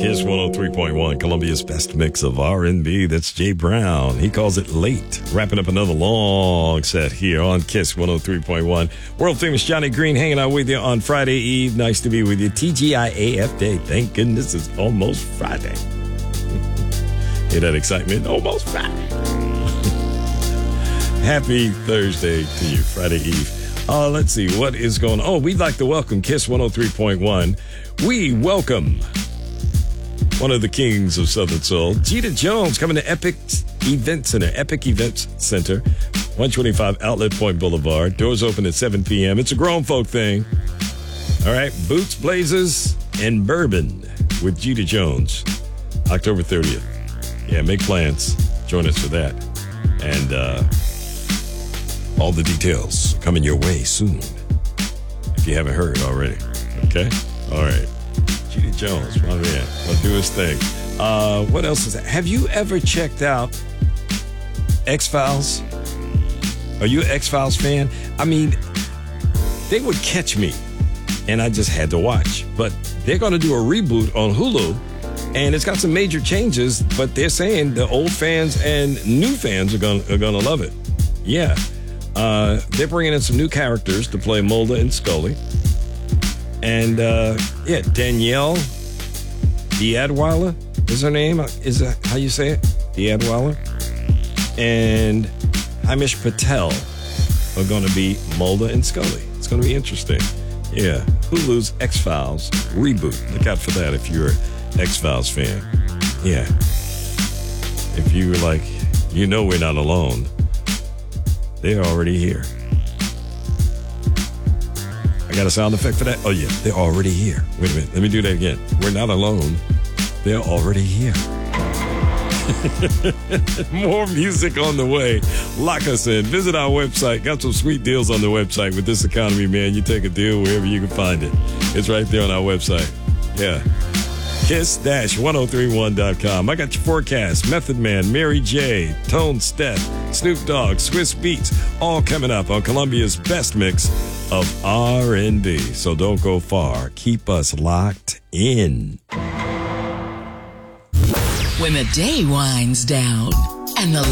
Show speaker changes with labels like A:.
A: Kiss 103.1, Columbia's best mix of R&B. That's Jay Brown. He calls it Late. Wrapping up another long set here on Kiss 103.1. World famous Johnny Green hanging out with you on Friday Eve. Nice to be with you. TGIAF Day. Thank goodness it's almost Friday. Hear that excitement? Almost Friday. Happy Thursday to you, Friday Eve. Let's see what is going on. Oh, we'd like to welcome Kiss 103.1. We welcome one of the kings of Southern Soul, Gita Jones, coming to Epic Events Center, 125 Outlet Point Boulevard. Doors open at 7 p.m. It's a grown folk thing. All right, Boots, Blazers, and Bourbon with Gita Jones, October 30th. Yeah, make plans. Join us for that. And all the details coming your way soon, if you haven't heard already. Okay? All right. Gita Jones, my man. I'll do his thing. What else is that? Have you ever checked out X-Files? Are you an X-Files fan? I mean, they would catch me, and I just had to watch. But they're going to do a reboot on Hulu, and it's got some major changes, but they're saying the old fans and new fans are going to love it. Yeah. They're bringing in some new characters to play Mulder and Scully. And, Danielle Deadwyler is her name. Is that how you say it? Deadwyler. And Hamish Patel are going to be Mulder and Scully. It's going to be interesting. Yeah. Hulu's X-Files reboot. Look out for that if you're an X-Files fan. Yeah. If you were like, we're not alone. They're already here. I got a sound effect for that? Oh, yeah. They're already here. Wait a minute. Let me do that again. We're not alone. They're already here. More music on the way. Lock us in. Visit our website. Got some sweet deals on the website with this economy, man. You take a deal wherever you can find it. It's right there on our website. Yeah. Kiss-1031.com. I got your forecast. Method Man, Mary J, Tone Steph, Snoop Dogg, Swiss Beats, all coming up on Columbia's best mix of R&B. So don't go far. Keep us locked in.
B: When the day winds down and the